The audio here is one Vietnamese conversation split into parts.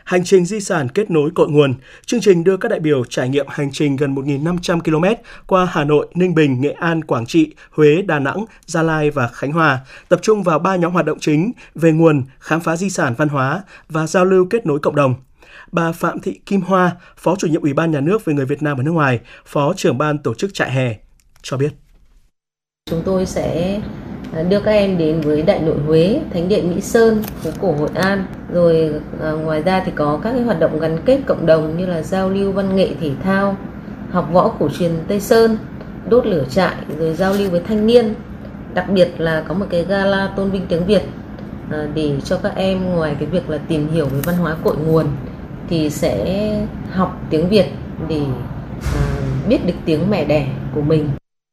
Hành trình di sản kết nối cội nguồn. Chương trình đưa các đại biểu trải nghiệm hành trình gần 1.500 km qua Hà Nội, Ninh Bình, Nghệ An, Quảng Trị, Huế, Đà Nẵng, Gia Lai và Khánh Hòa, tập trung vào 3 nhóm hoạt động chính về nguồn, khám phá di sản văn hóa và giao lưu kết nối cộng đồng. Bà Phạm Thị Kim Hoa, Phó Chủ nhiệm Ủy ban Nhà nước về người Việt Nam ở nước ngoài, Phó trưởng ban tổ chức trại hè, cho biết. Chúng tôi sẽ đưa các em đến với Đại Nội Huế, Thánh điện Mỹ Sơn, phố cổ Hội An. Rồi ngoài ra thì có các cái hoạt động gắn kết cộng đồng như là giao lưu văn nghệ thể thao, học võ cổ truyền Tây Sơn, đốt lửa trại, rồi giao lưu với thanh niên. Đặc biệt là có một cái gala tôn vinh tiếng Việt để cho các em ngoài cái việc là tìm hiểu về văn hóa cội nguồn thì sẽ học tiếng Việt để biết được tiếng mẹ đẻ của mình.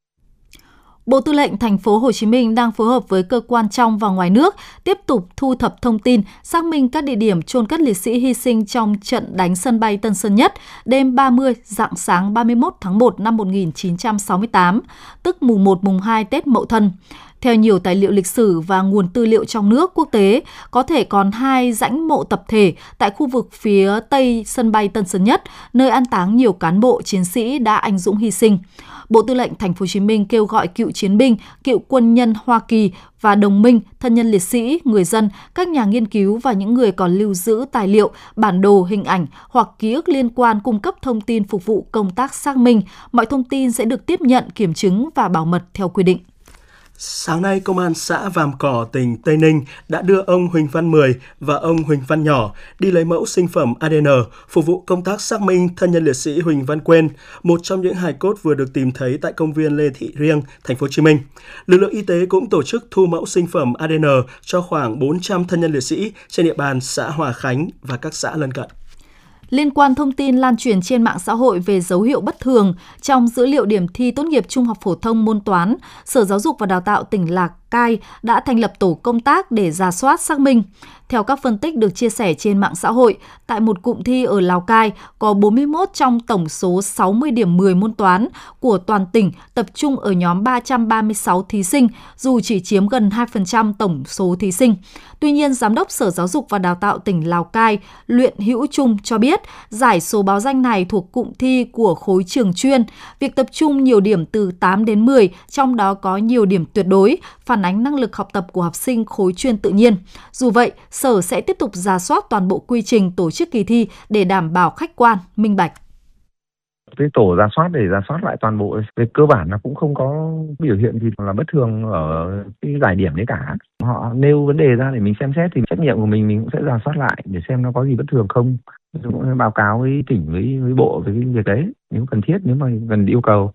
Bộ Tư lệnh Thành phố Hồ Chí Minh đang phối hợp với cơ quan trong và ngoài nước tiếp tục thu thập thông tin, xác minh các địa điểm chôn cất liệt sĩ hy sinh trong trận đánh sân bay Tân Sơn Nhất đêm 30 rạng sáng 31 tháng 1 năm 1968, tức mùng 1 mùng 2 Tết Mậu Thân. Theo nhiều tài liệu lịch sử và nguồn tư liệu trong nước, quốc tế, có thể còn 2 dãy mộ tập thể tại khu vực phía tây sân bay Tân Sơn Nhất, nơi an táng nhiều cán bộ, chiến sĩ đã anh dũng hy sinh. Bộ Tư lệnh Thành phố Hồ Chí Minh kêu gọi cựu chiến binh, cựu quân nhân Hoa Kỳ và đồng minh, thân nhân liệt sĩ, người dân, các nhà nghiên cứu và những người còn lưu giữ tài liệu, bản đồ, hình ảnh hoặc ký ức liên quan cung cấp thông tin phục vụ công tác xác minh. Mọi thông tin sẽ được tiếp nhận, kiểm chứng và bảo mật theo quy định. Sáng nay, Công an xã Vàm Cỏ, tỉnh Tây Ninh đã đưa ông Huỳnh Văn Mười và ông Huỳnh Văn Nhỏ đi lấy mẫu sinh phẩm ADN phục vụ công tác xác minh thân nhân liệt sĩ Huỳnh Văn Quên, một trong những hài cốt vừa được tìm thấy tại công viên Lê Thị Riêng, Thành phố Hồ Chí Minh. Lực lượng y tế cũng tổ chức thu mẫu sinh phẩm ADN cho khoảng 400 thân nhân liệt sĩ trên địa bàn xã Hòa Khánh và các xã lân cận. Liên quan thông tin lan truyền trên mạng xã hội về dấu hiệu bất thường trong dữ liệu điểm thi tốt nghiệp trung học phổ thông môn toán, Sở Giáo dục và Đào tạo tỉnh Lào Cai đã thành lập tổ công tác để rà soát xác minh. Theo các phân tích được chia sẻ trên mạng xã hội, tại một cụm thi ở Lào Cai có 41 trong tổng số 60 điểm 10 môn toán của toàn tỉnh tập trung ở nhóm 336 thí sinh, dù chỉ chiếm gần 2% tổng số thí sinh. Tuy nhiên, Giám đốc Sở Giáo dục và Đào tạo tỉnh Lào Cai, Luyện Hữu Trung cho biết, giải số báo danh này thuộc cụm thi của khối trường chuyên. Việc tập trung nhiều điểm từ 8 đến 10, trong đó có nhiều điểm tuyệt đối, phản ánh năng lực học tập của học sinh khối chuyên tự nhiên. Dù vậy, Sở sẽ tiếp tục rà soát toàn bộ quy trình tổ chức kỳ thi để đảm bảo khách quan, minh bạch. Cái tổ rà soát để rà soát lại toàn bộ, về cơ bản là cũng không có biểu hiện gì là bất thường ở cái giải điểm đấy cả. Họ nêu vấn đề ra để mình xem xét thì trách nhiệm của mình cũng sẽ rà soát lại để xem nó có gì bất thường không. Tôi cũng báo cáo với tỉnh, với bộ về cái việc đấy nếu cần thiết, nếu mà cần yêu cầu.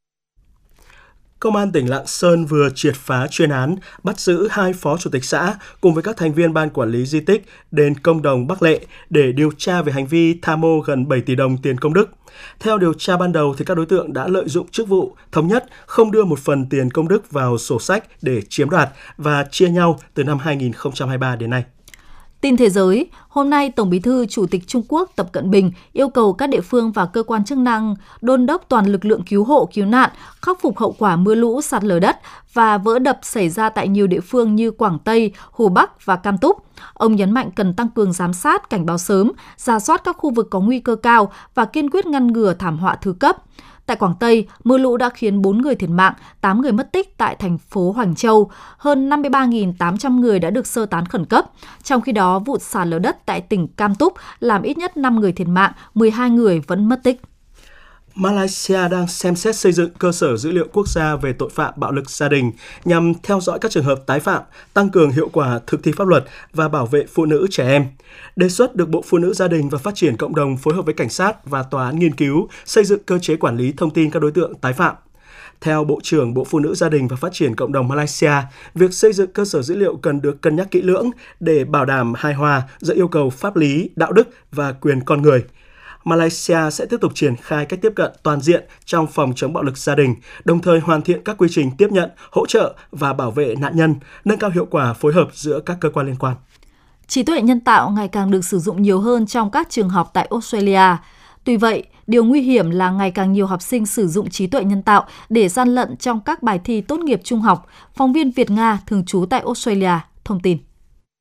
Công an tỉnh Lạng Sơn vừa triệt phá chuyên án bắt giữ 2 phó chủ tịch xã cùng với các thành viên ban quản lý di tích đền Công Đồng Bắc Lệ để điều tra về hành vi tham mô gần 7 tỷ đồng tiền công đức. Theo điều tra ban đầu, thì các đối tượng đã lợi dụng chức vụ thống nhất không đưa một phần tiền công đức vào sổ sách để chiếm đoạt và chia nhau từ năm 2023 đến nay. Tin thế giới, hôm nay Tổng Bí thư Chủ tịch Trung Quốc Tập Cận Bình yêu cầu các địa phương và cơ quan chức năng đôn đốc toàn lực lượng cứu hộ, cứu nạn, khắc phục hậu quả mưa lũ, sạt lở đất và vỡ đập xảy ra tại nhiều địa phương như Quảng Tây, Hồ Bắc và Cam Túc. Ông nhấn mạnh cần tăng cường giám sát, cảnh báo sớm, rà soát các khu vực có nguy cơ cao và kiên quyết ngăn ngừa thảm họa thứ cấp. Tại Quảng Tây, mưa lũ đã khiến 4 người thiệt mạng, 8 người mất tích tại thành phố Hoành Châu. Hơn 53.800 người đã được sơ tán khẩn cấp. Trong khi đó, vụ sạt lở đất tại tỉnh Cam Túc làm ít nhất 5 người thiệt mạng, 12 người vẫn mất tích. Malaysia đang xem xét xây dựng cơ sở dữ liệu quốc gia về tội phạm bạo lực gia đình nhằm theo dõi các trường hợp tái phạm, tăng cường hiệu quả thực thi pháp luật và bảo vệ phụ nữ trẻ em. Đề xuất được Bộ Phụ nữ Gia đình và Phát triển Cộng đồng phối hợp với Cảnh sát và Tòa án nghiên cứu xây dựng cơ chế quản lý thông tin các đối tượng tái phạm. Theo Bộ trưởng Bộ Phụ nữ Gia đình và Phát triển Cộng đồng Malaysia, việc xây dựng cơ sở dữ liệu cần được cân nhắc kỹ lưỡng để bảo đảm hài hòa giữa yêu cầu pháp lý, đạo đức và quyền con người. Malaysia sẽ tiếp tục triển khai cách tiếp cận toàn diện trong phòng chống bạo lực gia đình, đồng thời hoàn thiện các quy trình tiếp nhận, hỗ trợ và bảo vệ nạn nhân, nâng cao hiệu quả phối hợp giữa các cơ quan liên quan. Trí tuệ nhân tạo ngày càng được sử dụng nhiều hơn trong các trường học tại Australia. Tuy vậy, điều nguy hiểm là ngày càng nhiều học sinh sử dụng trí tuệ nhân tạo để gian lận trong các bài thi tốt nghiệp trung học. Phóng viên Việt Nga thường trú tại Australia thông tin.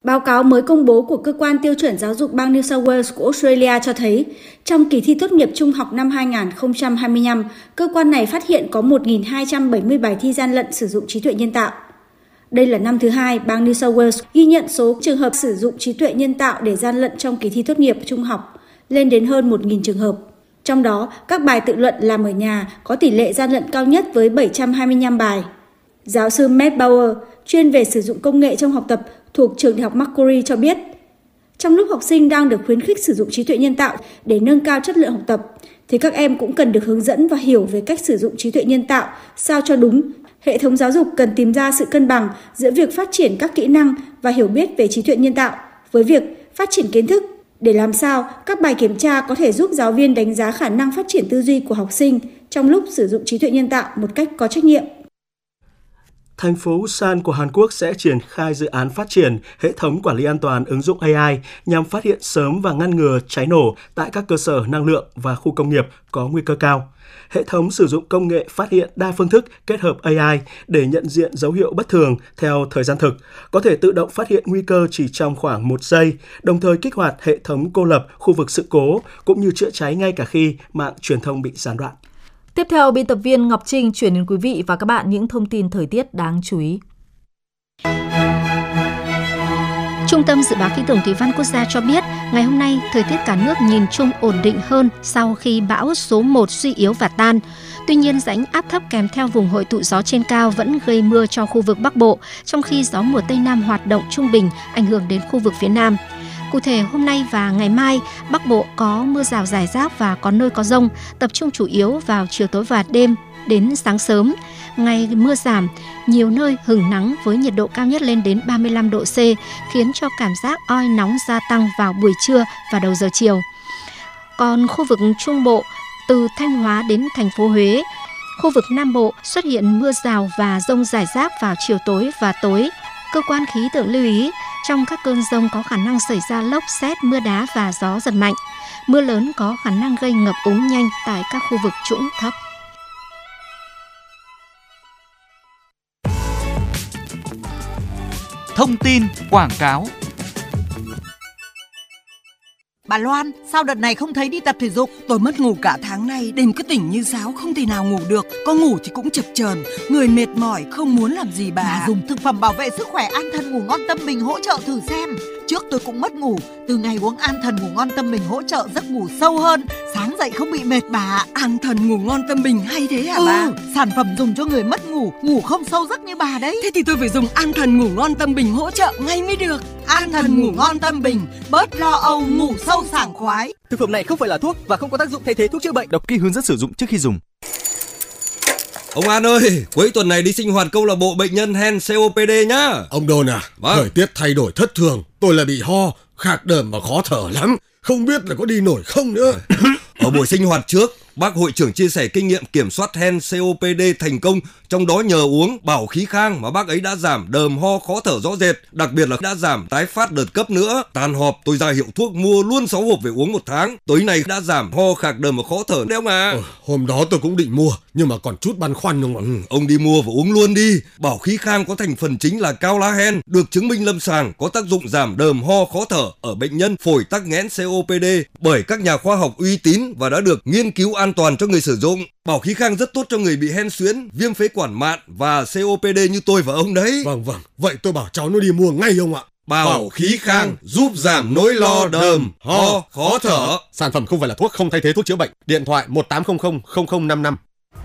Báo cáo mới công bố của Cơ quan Tiêu chuẩn Giáo dục bang New South Wales của Australia cho thấy, trong kỳ thi tốt nghiệp trung học năm 2025, cơ quan này phát hiện có 1.270 bài thi gian lận sử dụng trí tuệ nhân tạo. Đây là năm thứ hai bang New South Wales ghi nhận số trường hợp sử dụng trí tuệ nhân tạo để gian lận trong kỳ thi tốt nghiệp trung học, lên đến hơn 1.000 trường hợp. Trong đó, các bài tự luận làm ở nhà có tỷ lệ gian lận cao nhất với 725 bài. Giáo sư Matt Bauer, chuyên về sử dụng công nghệ trong học tập thuộc trường đại học Macquarie cho biết, trong lúc học sinh đang được khuyến khích sử dụng trí tuệ nhân tạo để nâng cao chất lượng học tập, thì các em cũng cần được hướng dẫn và hiểu về cách sử dụng trí tuệ nhân tạo sao cho đúng. Hệ thống giáo dục cần tìm ra sự cân bằng giữa việc phát triển các kỹ năng và hiểu biết về trí tuệ nhân tạo với việc phát triển kiến thức, để làm sao các bài kiểm tra có thể giúp giáo viên đánh giá khả năng phát triển tư duy của học sinh trong lúc sử dụng trí tuệ nhân tạo một cách có trách nhiệm. Thành phố Ulsan của Hàn Quốc sẽ triển khai dự án phát triển hệ thống quản lý an toàn ứng dụng AI nhằm phát hiện sớm và ngăn ngừa cháy nổ tại các cơ sở năng lượng và khu công nghiệp có nguy cơ cao. Hệ thống sử dụng công nghệ phát hiện đa phương thức kết hợp AI để nhận diện dấu hiệu bất thường theo thời gian thực, có thể tự động phát hiện nguy cơ chỉ trong khoảng 1 giây, đồng thời kích hoạt hệ thống cô lập khu vực sự cố cũng như chữa cháy ngay cả khi mạng truyền thông bị gián đoạn. Tiếp theo, biên tập viên Ngọc Trinh chuyển đến quý vị và các bạn những thông tin thời tiết đáng chú ý. Trung tâm Dự báo Khí tượng Thủy văn Quốc gia cho biết, ngày hôm nay, thời tiết cả nước nhìn chung ổn định hơn sau khi bão số 1 suy yếu và tan. Tuy nhiên, rãnh áp thấp kèm theo vùng hội tụ gió trên cao vẫn gây mưa cho khu vực Bắc Bộ, trong khi gió mùa Tây Nam hoạt động trung bình, ảnh hưởng đến khu vực phía Nam. Cụ thể, hôm nay và ngày mai, Bắc Bộ có mưa rào rải rác và có nơi có dông, tập trung chủ yếu vào chiều tối và đêm đến sáng sớm. Ngày mưa giảm, nhiều nơi hửng nắng với nhiệt độ cao nhất lên đến 35 độ C, khiến cho cảm giác oi nóng gia tăng vào buổi trưa và đầu giờ chiều. Còn khu vực Trung Bộ, từ Thanh Hóa đến thành phố Huế, khu vực Nam Bộ xuất hiện mưa rào và dông rải rác vào chiều tối và tối. Cơ quan khí tượng lưu ý, trong các cơn dông có khả năng xảy ra lốc sét, mưa đá và gió giật mạnh. Mưa lớn có khả năng gây ngập úng nhanh tại các khu vực trũng thấp. Thông tin quảng cáo. Bà Loan, sao đợt này không thấy đi tập thể dục? Tôi mất ngủ cả tháng nay, đêm cứ tỉnh như sáo, không thể nào ngủ được. Có ngủ thì cũng chập chờn, người mệt mỏi, không muốn làm gì bà. Bà dùng thực phẩm bảo vệ sức khỏe An Thần Ngủ Ngon Tâm Bình hỗ trợ thử xem. Trước tôi cũng mất ngủ, từ ngày uống An Thần Ngủ Ngon Tâm Bình hỗ trợ giấc ngủ sâu hơn, sáng dậy không bị mệt bà. An Thần Ngủ Ngon Tâm Bình hay thế hả bà? Sản phẩm dùng cho người mất ngủ, ngủ không sâu giấc như bà đấy. Thế thì tôi phải dùng An Thần Ngủ Ngon Tâm Bình hỗ trợ ngay mới được. An Thần Ngủ Ngon Tâm Bình, bớt lo âu, ngủ sâu sảng khoái. Thực phẩm này không phải là thuốc và không có tác dụng thay thế thuốc chữa bệnh. Đọc kỹ hướng dẫn sử dụng trước khi dùng. Ông An ơi, cuối tuần này đi sinh hoạt câu lạc bộ bệnh nhân hen COPD nhá. Ông Đôn à, thời tiết thay đổi thất thường, tôi là bị ho, khạc đờm và khó thở lắm, không biết là có đi nổi không nữa. Ở buổi sinh hoạt trước, bác hội trưởng chia sẻ kinh nghiệm kiểm soát hen COPD thành công, trong đó nhờ uống bảo khí khang mà bác ấy đã giảm đờm ho khó thở rõ rệt, đặc biệt là đã giảm tái phát đợt cấp nữa. Tan họp tôi ra hiệu thuốc mua luôn 6 hộp về uống 1 tháng. Tối nay đã giảm ho khạc đờm và khó thở đấy ông à. Hôm đó tôi cũng định mua nhưng mà còn chút băn khoăn không ạ. Ông đi mua và uống luôn đi. Bảo khí khang có thành phần chính là cao lá hen, được chứng minh lâm sàng có tác dụng giảm đờm ho khó thở ở bệnh nhân phổi tắc nghẽn COPD bởi các nhà khoa học uy tín và đã được nghiên cứu an toàn cho người sử dụng. Bảo khí khang rất tốt cho người bị hen suyễn, viêm phế quản mạn và COPD như tôi và ông đấy. Vâng, vậy tôi bảo cháu nó đi mua ngay ông ạ. Bảo khí khang giúp giảm nỗi lo đờm, ho, khó thở. Sản phẩm không phải là thuốc, không thay thế thuốc chữa bệnh. Điện thoại 1800 0055.